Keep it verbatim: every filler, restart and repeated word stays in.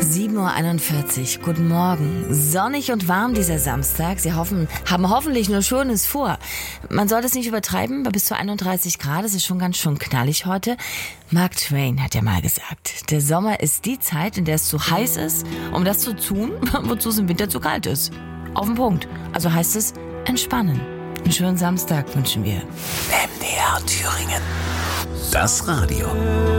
sieben Uhr einundvierzig. Guten Morgen. Sonnig und warm dieser Samstag. Sie hoffen, haben hoffentlich nur Schönes vor. Man sollte es nicht übertreiben, bei bis zu einunddreißig Grad. Es ist schon ganz schön knallig heute. Mark Twain hat ja mal gesagt, der Sommer ist die Zeit, in der es zu heiß ist, um das zu tun, wozu es im Winter zu kalt ist. Auf den Punkt. Also heißt es entspannen. Einen schönen Samstag wünschen wir. M D R Thüringen. Das Radio.